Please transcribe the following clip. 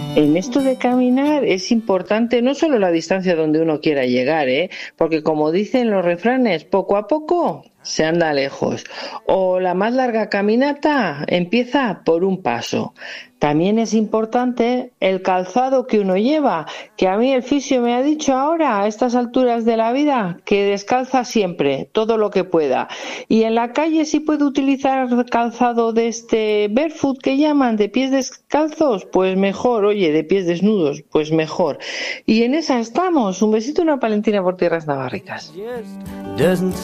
En esto de caminar es importante no solo la distancia donde uno quiera llegar, porque como dicen los refranes, poco a poco se anda lejos. O la más larga caminata empieza por un paso. También es importante el calzado que uno lleva, que a mí el fisio me ha dicho ahora, a estas alturas de la vida, que descalza siempre, todo lo que pueda. Y en la calle si puedo utilizar calzado de este barefoot que llaman, de pies descalzos, pues mejor, oye, de pies desnudos, pues mejor. Y en esa estamos. Un besito y una palentina por tierras navarricas.